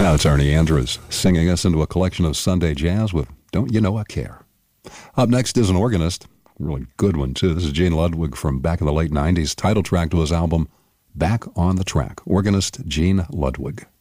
Now it's Ernie Andrews singing us into a collection of Sunday jazz with Don't You Know I Care. Up next is an organist, a really good one too. This is Gene Ludwig from back in the late 90s, title track to his album Back on the Track. Organist Gene Ludwig.